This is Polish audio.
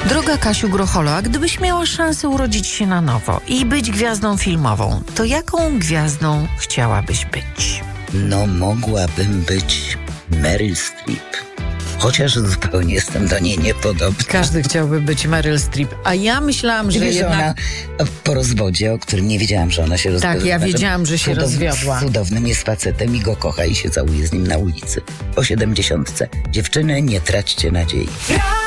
Droga Kasiu Grocholo, a gdybyś miała szansę urodzić się na nowo i być gwiazdą filmową, to jaką gwiazdą chciałabyś być? No, mogłabym być Meryl Streep. Chociaż zupełnie jestem do niej niepodobna. Każdy chciałby być Meryl Streep, a ja myślałam, że Wiesz, jednak... ona po rozwodzie, o którym nie wiedziałam, że ona się rozwiodła. Tak, ja wiedziałam, że się rozwiodła. Cudownym jest facetem i go kocha i się całuje z nim na ulicy. Po 70. Dziewczyny, nie traćcie nadziei.